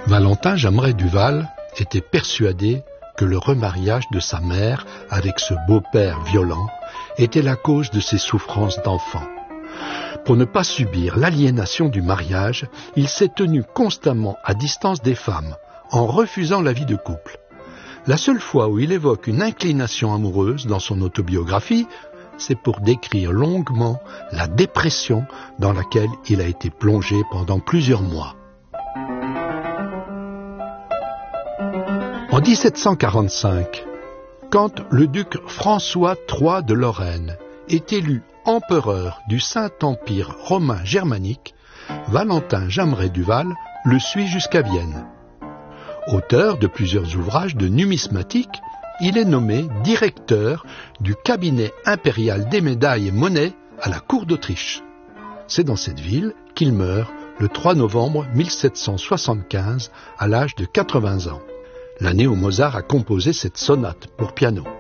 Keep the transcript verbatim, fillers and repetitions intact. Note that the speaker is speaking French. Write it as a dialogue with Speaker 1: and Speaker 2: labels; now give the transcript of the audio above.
Speaker 1: Valentin Jamret Duval était persuadé que le remariage de sa mère avec ce beau-père violent était la cause de ses souffrances d'enfant. Pour ne pas subir l'aliénation du mariage, il s'est tenu constamment à distance des femmes, en refusant la vie de couple. La seule fois où il évoque une inclination amoureuse dans son autobiographie, c'est pour décrire longuement la dépression dans laquelle il a été plongé pendant plusieurs mois. En dix-sept cent quarante-cinq, quand le duc François trois de Lorraine est élu empereur du Saint-Empire romain germanique, Valentin Jamret Duval le suit jusqu'à Vienne. Auteur de plusieurs ouvrages de numismatique, il est nommé directeur du cabinet impérial des médailles et monnaies à la cour d'Autriche. C'est dans cette ville qu'il meurt le trois novembre mille sept cent soixante-quinze à l'âge de quatre-vingts ans. L'année où Mozart a composé cette sonate pour piano.